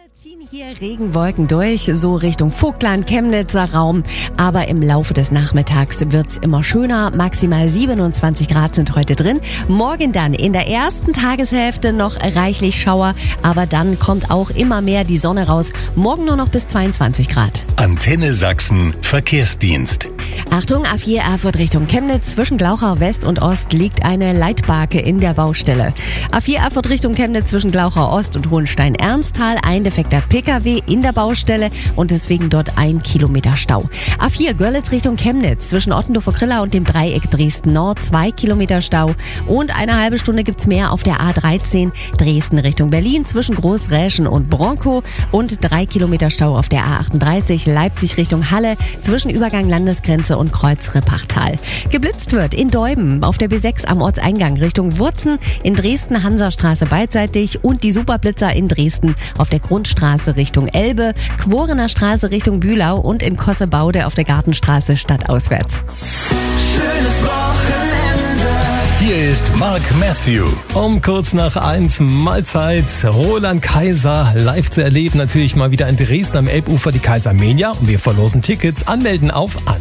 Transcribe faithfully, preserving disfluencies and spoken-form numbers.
Ziehen hier Regenwolken durch, so Richtung Vogtland, Chemnitzer Raum. Aber im Laufe des Nachmittags wird's immer schöner. Maximal siebenundzwanzig Grad sind heute drin. Morgen dann in der ersten Tageshälfte noch reichlich Schauer. Aber dann kommt auch immer mehr die Sonne raus. Morgen nur noch bis zweiundzwanzig Grad. Antenne Sachsen Verkehrsdienst. Achtung, A vier Erfurt Richtung Chemnitz. Zwischen Glauchau West und Ost liegt eine Leitbarke in der Baustelle. A vier Erfurt Richtung Chemnitz zwischen Glauchau Ost und Hohenstein-Ernsthal. Ein defekter P K W in der Baustelle und deswegen dort ein Kilometer Stau. A vier Görlitz Richtung Chemnitz zwischen Ottendorfer-Krilla und dem Dreieck Dresden-Nord. Zwei Kilometer Stau. Und eine halbe Stunde gibt's mehr auf der A dreizehn Dresden Richtung Berlin zwischen Großräschen und Bronkow. Und drei Kilometer Stau auf der A achtunddreißig Leipzig Richtung Halle zwischen Übergang Landesgrenze und Kreuz Rippachtal. Geblitzt wird in Deuben auf der B sechs am Ortseingang Richtung Wurzen, in Dresden Hansastraße beidseitig und die Superblitzer in Dresden auf der Grundstraße Richtung Elbe, Quorener Straße Richtung Bühlau und in Kossebaude auf der Gartenstraße stadtauswärts. Schönes Wochenende. Hier ist Mark Matthew. Um kurz nach eins Mahlzeit. Roland Kaiser live zu erleben. Natürlich mal wieder in Dresden am Elbufer, die Kaisermania. Und wir verlosen Tickets. Anmelden auf